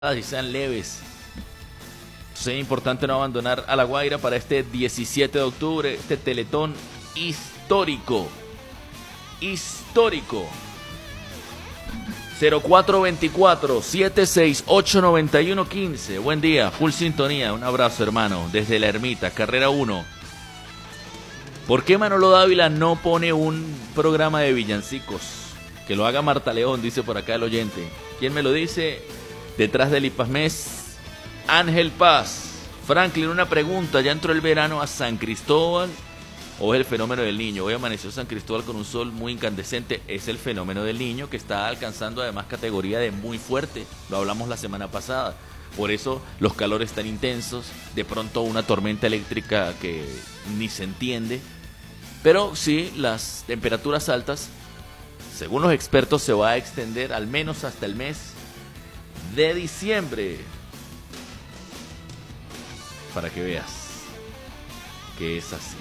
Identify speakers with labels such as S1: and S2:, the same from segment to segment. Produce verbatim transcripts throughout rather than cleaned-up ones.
S1: y sean leves. Entonces es importante no abandonar a La Guaira para este diecisiete de octubre, este teletón histórico. Histórico. cero cuatro veinticuatro, setecientos sesenta y ocho, noventa y uno quince. Buen día, full sintonía. Un abrazo, hermano, desde La Ermita, carrera uno. ¿Por qué Manolo Dávila no pone un programa de villancicos? Que lo haga Marta León, dice por acá el oyente. ¿Quién me lo dice? Detrás del Ipasmés, Ángel Paz. Franklin, una pregunta. ¿Ya entró el verano a San Cristóbal o es el fenómeno del Niño? Hoy amaneció San Cristóbal con un sol muy incandescente. Es el fenómeno del Niño, que está alcanzando además categoría de muy fuerte. Lo hablamos la semana pasada. Por eso los calores tan intensos, de pronto una tormenta eléctrica que ni se entiende. Pero sí, las temperaturas altas, según los expertos, se va a extender al menos hasta el mes de diciembre. Para que veas que es así.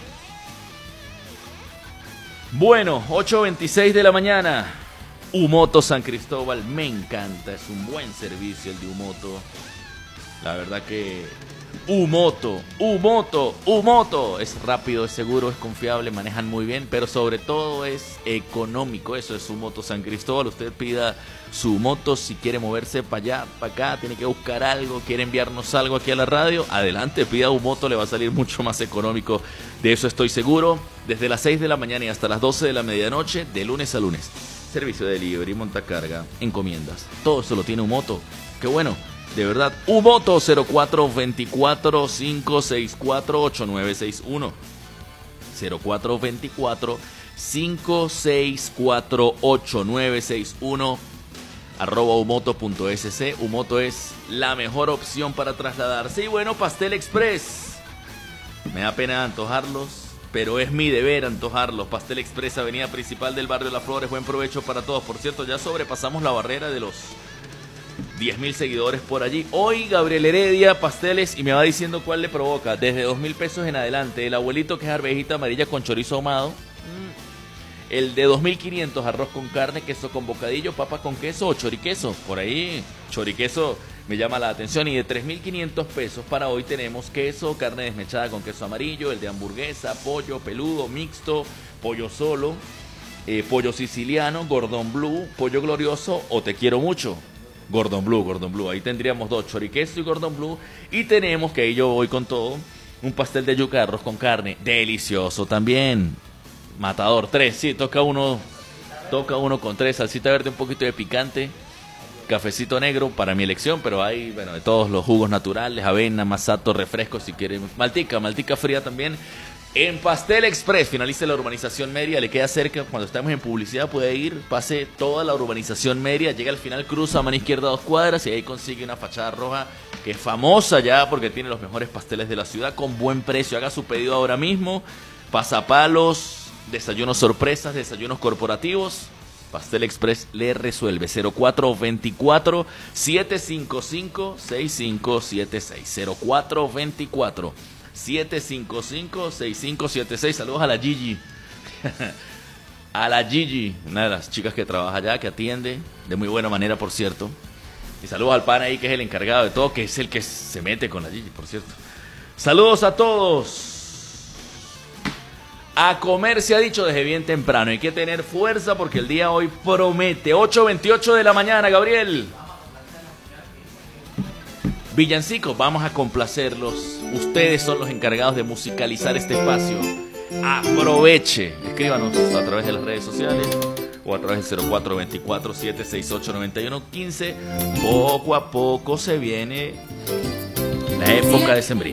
S1: Bueno, ocho veintiséis de la mañana. Umoto San Cristóbal, me encanta. Es un buen servicio el de Umoto. La verdad que Umoto, Umoto, Umoto es rápido, es seguro, es confiable, manejan muy bien, pero sobre todo es económico. Eso es Umoto San Cristóbal. Usted pida su moto si quiere moverse para allá, para acá, tiene que buscar algo, quiere enviarnos algo aquí a la radio, adelante, pida Umoto, le va a salir mucho más económico. De eso estoy seguro. Desde las seis de la mañana y hasta las doce de la medianoche, de lunes a lunes. Servicio de delivery, montacarga, encomiendas. Todo eso lo tiene Umoto. Qué bueno. De verdad, Umoto cero cuatro veinticuatro, cinco seis cuatro, ocho nueve seis uno. cero cuatro veinticuatro, cinco seis cuatro, ocho nueve seis uno. Arroba umoto.sc. Umoto es la mejor opción para trasladarse. Y bueno, Pastel Express. Me da pena antojarlos, pero es mi deber antojarlos. Pastel Express, avenida principal del barrio Las Flores. Buen provecho para todos. Por cierto, ya sobrepasamos la barrera de los diez mil seguidores por allí. Hoy Gabriel Heredia, pasteles, y me va diciendo cuál le provoca. Desde dos mil pesos en adelante. El abuelito, que es arvejita amarilla con chorizo ahumado. El de dos mil quinientos, arroz con carne, queso con bocadillo, papa con queso o choriqueso. Por ahí, choriqueso me llama la atención. Y de tres mil quinientos pesos para hoy tenemos queso, carne desmechada con queso amarillo, el de hamburguesa, pollo, peludo, mixto, pollo solo, eh, pollo siciliano, gordon blue, pollo glorioso o te quiero mucho. Gordon Blue, Gordon Blue. Ahí tendríamos dos, choriqueso y Gordon Blue. Y tenemos, que ahí yo voy con todo, un pastel de yuca de arroz con carne. Delicioso también. Matador, tres, sí, toca uno, toca uno con tres. Salsita verde, un poquito de picante. Cafecito negro para mi elección, pero hay, bueno, de todos los jugos naturales, avena, masato, refresco si quieren. Maltica, maltica fría también. En Pastel Express, finalice la urbanización Mérida, le queda cerca. Cuando estamos en publicidad puede ir, pase toda la urbanización Mérida, llega al final, cruza a mano izquierda dos cuadras y ahí consigue una fachada roja que es famosa ya porque tiene los mejores pasteles de la ciudad con buen precio. Haga su pedido ahora mismo. Pasapalos, desayunos sorpresas, desayunos corporativos. Pastel Express le resuelve. Cero cuatro veinticuatro, setecientos cincuenta y cinco, sesenta y cinco setenta y seis. cero cuatro veinticuatro, setecientos cincuenta y cinco, sesenta y cinco setenta y seis. Saludos a la Gigi. A la Gigi, una de las chicas que trabaja allá, que atiende de muy buena manera, por cierto. Y saludos al pan ahí, que es el encargado de todo, que es el que se mete con la Gigi, por cierto. Saludos a todos. A comer se ha dicho desde bien temprano. Hay que tener fuerza porque el día hoy promete. ocho veintiocho de la mañana, Gabriel. Villancicos, vamos a complacerlos. Ustedes son los encargados de musicalizar este espacio. Aproveche. Escríbanos a través de las redes sociales o a través del cero cuatro veinticuatro, setecientos sesenta y ocho, noventa y uno quince. Poco a poco se viene la época decembrina.